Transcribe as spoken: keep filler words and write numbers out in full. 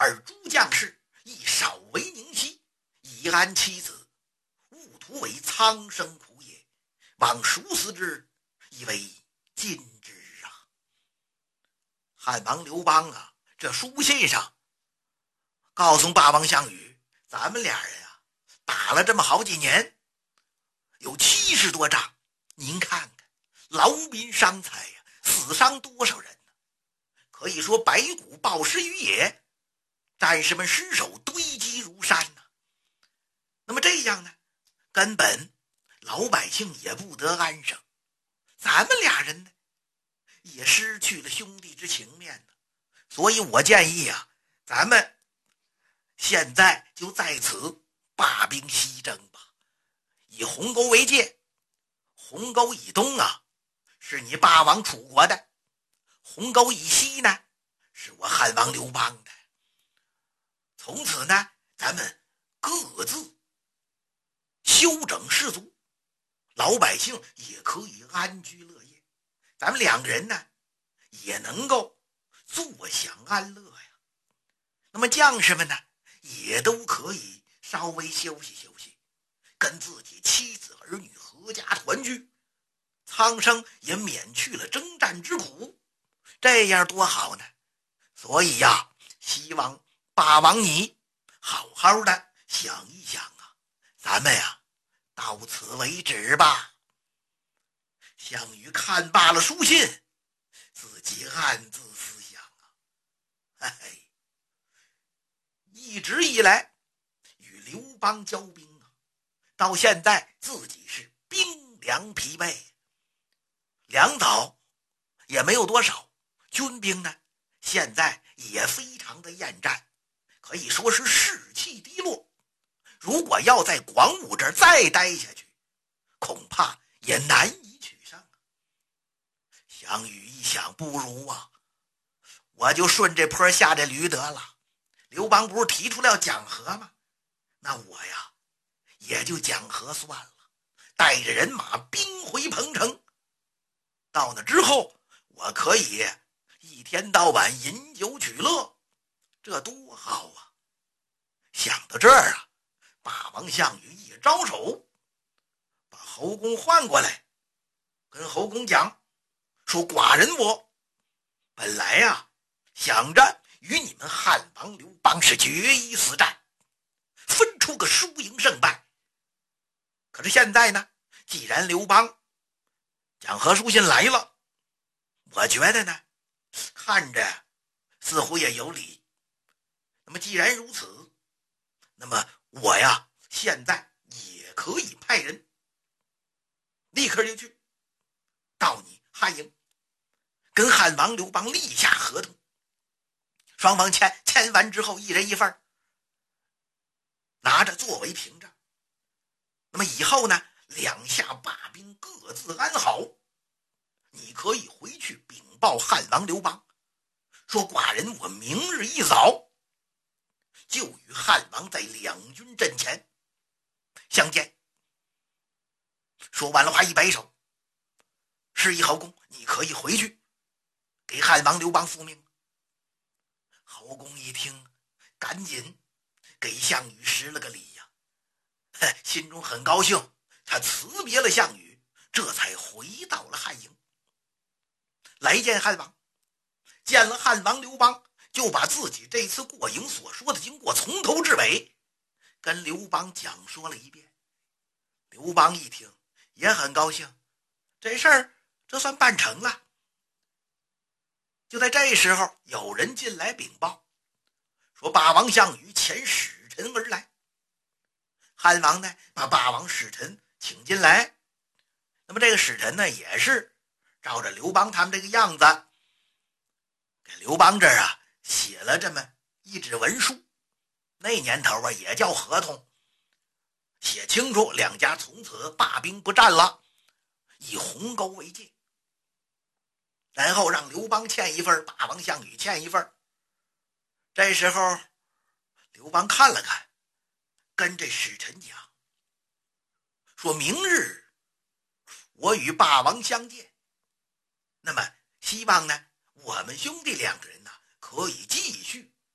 二诸将士亦少为宁息，以安其子，勿图为苍生苦也，望熟思之，以为今之啊。汉王刘邦啊，这书信上告诉霸王项羽，咱们俩人啊打了这么好几年，有七十多仗，您看看劳民伤财呀、啊，死伤多少人呢？可以说白骨暴尸于野，战士们尸首堆积如山呢、啊。那么这样呢，根本老百姓也不得安生，咱们俩人呢也失去了兄弟之情面呢。所以我建议啊，咱们现在就在此罢兵西征吧。以鸿沟为界，鸿沟以东啊是你霸王楚国的，鸿沟以西呢是我汉王刘邦的。从此呢，咱们各自休整士卒，老百姓也可以安居乐业，咱们两个人呢也能够坐享安乐呀。那么将士们呢也都可以稍微休息休息，跟自己妻子儿女合家团聚，苍生也免去了征战之苦，这样多好呢。所以呀，希望霸王你好好的想一想啊，咱们呀到此为止吧。项羽看罢了书信，自己暗自思想啊，哎，一直以来与刘邦交兵啊，到现在自己是兵粮疲惫，粮草也没有多少，军兵呢现在也非常的厌战，可以说是士气低落。如果要在广武这儿再待下去，恐怕也难以取胜啊。项羽一想，不如啊，我就顺这坡下这驴得了。刘邦不是提出了讲和吗？那我呀也就讲和算了，带着人马兵回彭城。到那之后，我可以一天到晚饮酒取乐，这多好啊。想到这儿啊，霸王项羽一招手，把侯公唤过来，跟侯公讲说，寡人我本来呀想着与你们汉王刘邦是决一死战，分出个输赢胜败。可是现在呢，既然刘邦讲和书信来了，我觉得呢看着似乎也有理。那么既然如此，那么我呀现在也可以派人立刻就去到你汉营，跟汉王刘邦立下合同，双方签签完之后一人一份，拿着作为凭证。那么以后呢，两下罢兵，各自安好。你可以回去禀报汉王刘邦，说寡人我明日一早就与汉王在两军阵前相见。说完了话一摆手，示意侯公你可以回去给汉王刘邦复命。侯公一听，赶紧给项羽施了个礼呀、啊，心中很高兴。他辞别了项羽，这才回到了汉营，来见汉王。见了汉王刘邦，就把自己这次过营所说的经过从头至尾跟刘邦讲说了一遍。刘邦一听也很高兴，这事儿这算办成了。就在这时候，有人进来禀报，说霸王项羽遣使臣而来。汉王呢把霸王使臣请进来，那么这个使臣呢也是照着刘邦他们这个样子，给刘邦这儿啊写了这么一纸文书，那年头啊也叫合同，写清楚两家从此罢兵不战了，以鸿沟为界，然后让刘邦欠一份，霸王项羽欠一份。这时候刘邦看了看，跟这使臣讲说，明日我与霸王相见，那么希望呢我们兄弟两个人呢可以继续